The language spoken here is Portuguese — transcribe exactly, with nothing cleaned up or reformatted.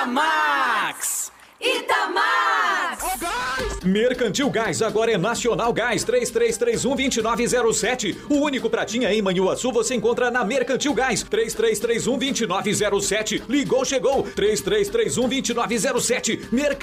Itamax! Itamax! Mercantil Gás, agora é Nacional Gás, três três três um, dois nove zero sete. O único pratinha em Manhuaçu você encontra na Mercantil Gás, três três três um, dois nove zero sete. Ligou, chegou, três três três um, dois nove zero sete. Mercantil